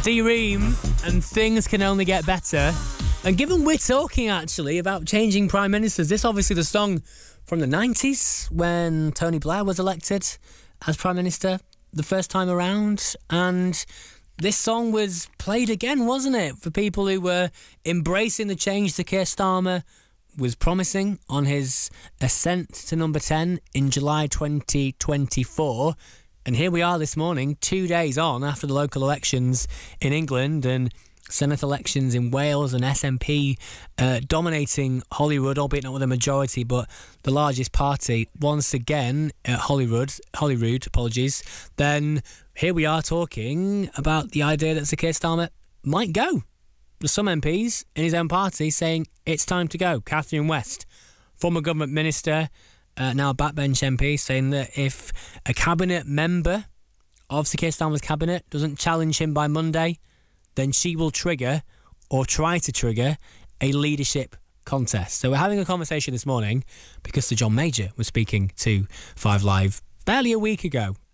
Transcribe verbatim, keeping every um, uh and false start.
D-Ream and Things Can Only Get Better. And given we're talking actually about changing prime ministers, this obviously the song from the nineties when Tony Blair was elected as prime minister the first time around, and this song was played again, wasn't it, for people who were embracing the change that Keir Starmer was promising on his ascent to number ten in July twenty twenty-four. And here we are this morning, two days on after the local elections in England and Senate elections in Wales and S N P uh, dominating Holyrood, albeit not with a majority, but the largest party once again at Holyrood, Holyrood, apologies. Then here we are talking about the idea that Sir Keir Starmer might go. There's some M Ps in his own party saying it's time to go. Catherine West, former government minister, uh, now a backbench M P, saying that if a cabinet member of Sir Keir Starmer's cabinet doesn't challenge him by Monday, then she will trigger or try to trigger a leadership contest. So we're having a conversation this morning because Sir John Major was speaking to Five Live barely a week ago